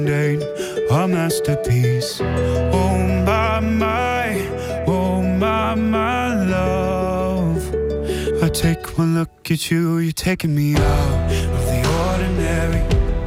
A masterpiece. Oh my love. I take one look at you, you're taking me out of the ordinary.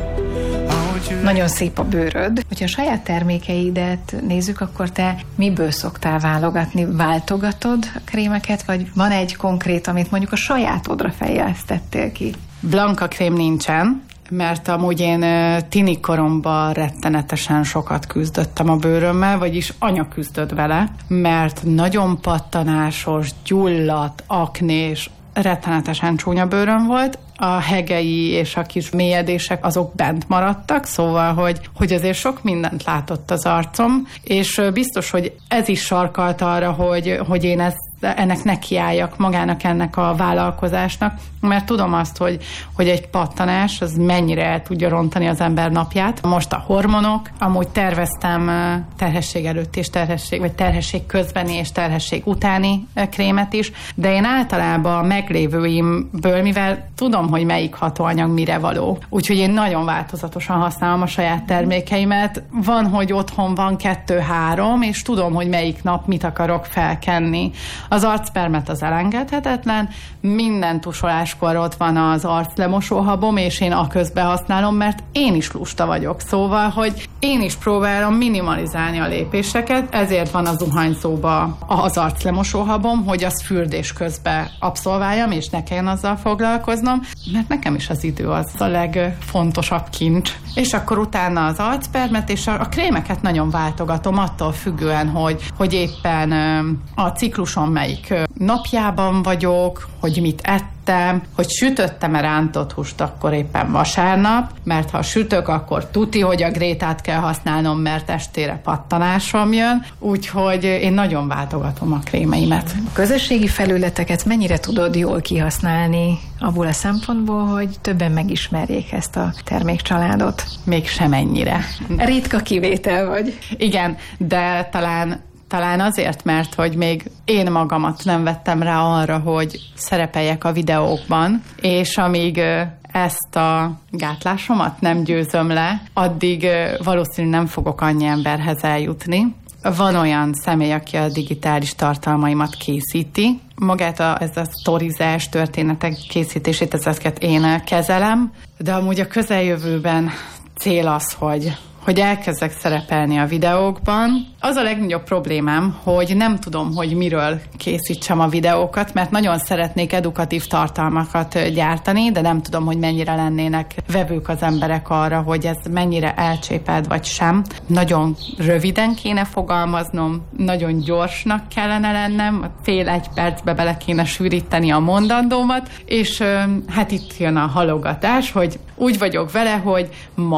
Nagyon szép a bőröd. Hogyha a saját termékeidet nézzük, akkor te miből szoktál válogatni? Váltogatod a krémeket, vagy van egy konkrét, amit mondjuk a sajátodra fejlesztettél ki? Blanka krém nincsen, mert amúgy én tini koromban rettenetesen sokat küzdöttem a bőrömmel, vagyis anya küzdött vele, mert nagyon pattanásos, gyulladt, aknés, rettenetesen csúnya bőröm volt, a hegei és a kis mélyedések azok bent maradtak, szóval, hogy azért sok mindent látott az arcom, és biztos, hogy ez is sarkalt arra, hogy én ennek nekiálljak magának ennek a vállalkozásnak, mert tudom azt, hogy egy pattanás az mennyire el tudja rontani az ember napját. Most a hormonok, amúgy terveztem terhesség előtt és terhesség közbeni és terhesség utáni krémet is, de én általában a meglévőimből, mivel tudom, hogy melyik hatóanyag mire való. Úgyhogy én nagyon változatosan használom a saját termékeimet. Van, hogy otthon van 2-3, és tudom, hogy melyik nap mit akarok felkenni. Az arcpermet az elengedhetetlen, minden tusoláskor ott van az arclemosóhabom, és én aközben használom, mert én is lusta vagyok. Szóval, hogy én is próbálom minimalizálni a lépéseket, ezért van a zuhanyzóba az arclemosóhabom, hogy azt fürdés közben abszolváljam, és ne kelljen azzal foglalkoznom, mert nekem is az idő az a legfontosabb kincs. És akkor utána az arcpermet, és a krémeket nagyon váltogatom, attól függően, hogy éppen a cikluson melyik napjában vagyok, hogy mit ettem, hogy sütöttem-e rántott húst, akkor éppen vasárnap, mert ha sütök, akkor tuti, hogy a grétát kell használnom, mert estére pattanásom jön, úgyhogy én nagyon váltogatom a krémeimet. A közösségi felületeket mennyire tudod jól kihasználni abból a szempontból, hogy többen megismerjék ezt a termékcsaládot? Még sem ennyire. Ritka kivétel vagy. Igen, de talán azért, mert hogy még én magamat nem vettem rá arra, hogy szerepeljek a videókban, és amíg ezt a gátlásomat nem győzöm le, addig valószínűleg nem fogok annyi emberhez eljutni. Van olyan személy, aki a digitális tartalmaimat készíti, magát ez a sztorizás, történetek készítését, ezeket én kezelem, de amúgy a közeljövőben cél az, hogy elkezdek szerepelni a videókban. Az a legnagyobb problémám, hogy nem tudom, hogy miről készítsem a videókat, mert nagyon szeretnék edukatív tartalmakat gyártani, de nem tudom, hogy mennyire lennének vevők az emberek arra, hogy ez mennyire elcsépelt vagy sem. Nagyon röviden kéne fogalmaznom, nagyon gyorsnak kellene lennem, fél-egy percbe bele kéne sűríteni a mondandómat, és hát itt jön a halogatás, hogy úgy vagyok vele, hogy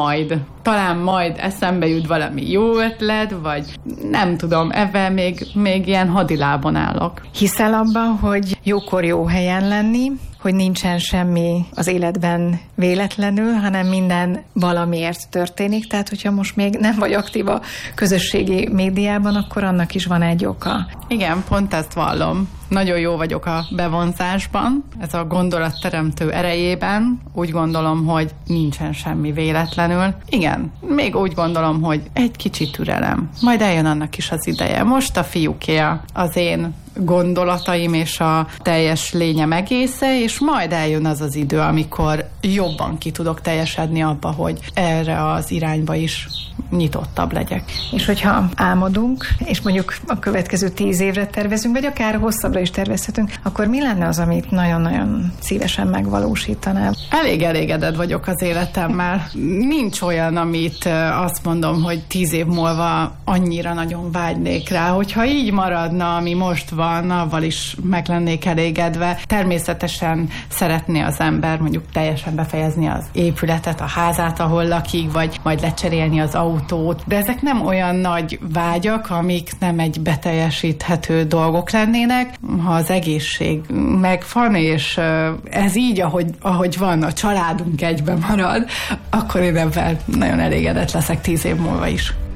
talán majd eszembe jut valami jó ötlet, vagy nem tudom, ebben még ilyen hadilábon állok. Hiszel abban, hogy jókor jó helyen lenni, hogy nincsen semmi az életben véletlenül, hanem minden valamiért történik, tehát hogyha most még nem vagy aktív a közösségi médiában, akkor annak is van egy oka. Igen, pont ezt vallom. Nagyon jó vagyok a bevonzásban, ez a gondolatteremtő erejében. Úgy gondolom, hogy nincsen semmi véletlenül. Igen, még úgy gondolom, hogy egy kicsi türelem. Majd eljön annak is az ideje. Most a fiúké az én gondolataim és a teljes lényem egésze, és majd eljön az idő, amikor jobban ki tudok teljesedni abba, hogy erre az irányba is nyitottabb legyek. És hogyha álmodunk, és mondjuk a következő 10 évre tervezünk, vagy akár hosszabbra is tervezhetünk, akkor mi lenne az, amit nagyon-nagyon szívesen megvalósítanál? Elég elégedett vagyok az életemmel. Nincs olyan, amit azt mondom, hogy 10 év múlva annyira nagyon vágynék rá, hogyha így maradna, ami most van, avval is meg lennék elégedve. Természetesen szeretné az ember mondjuk teljesen befejezni az épületet, a házát, ahol lakik, vagy majd lecserélni az autót, de ezek nem olyan nagy vágyak, amik nem egy beteljesíthető dolgok lennének. Ha az egészség megvan, és ez így, ahogy van, a családunk egyben marad, akkor én ebben nagyon elégedett leszek 10 év múlva is.